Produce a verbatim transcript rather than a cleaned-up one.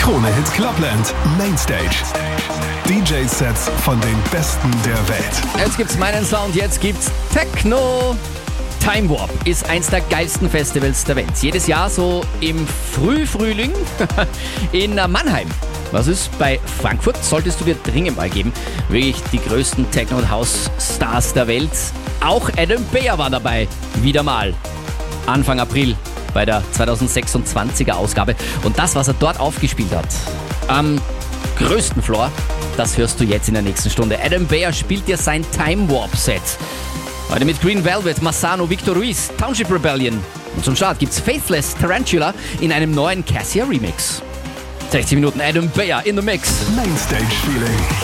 Krone-Hit Clubland Mainstage. D J-Sets von den Besten der Welt. Jetzt gibt's meinen Sound, jetzt gibt's Techno. Time Warp ist eins der geilsten Festivals der Welt. Jedes Jahr so im Frühfrühling in Mannheim. Was ist bei Frankfurt? Solltest du dir dringend mal geben. Wirklich die größten Techno- und House-Stars der Welt. Auch Adam Beyer war dabei. Wieder mal. Anfang April bei der zweitausendsechsundzwanziger Ausgabe. Und das, was er dort aufgespielt hat, am größten Floor, das hörst du jetzt in der nächsten Stunde. Adam Beyer spielt dir sein Time Warp Set. Heute mit Green Velvet, Massano, Victor Ruiz, Township Rebellion. Und zum Start gibt's Faithless Tarantula in einem neuen Cassia Remix. sechzig Minuten Adam Beyer in the Mix. Mainstage Feeling.